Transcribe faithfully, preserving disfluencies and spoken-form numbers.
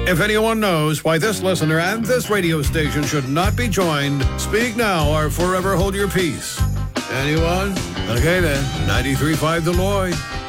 If anyone knows why this listener and this radio station should not be joined, speak now or forever hold your peace. Anyone? Okay then, ninety-three point five The Lloyd.